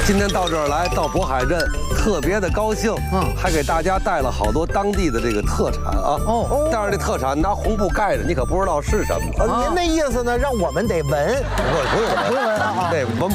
今天到这儿来，到渤海镇，特别的高兴，还给大家带了好多当地的这个特产啊。但是这特产拿红布盖着，你可不知道是什么。 您的意思呢，让我们得闻？ 不用闻啊，这闻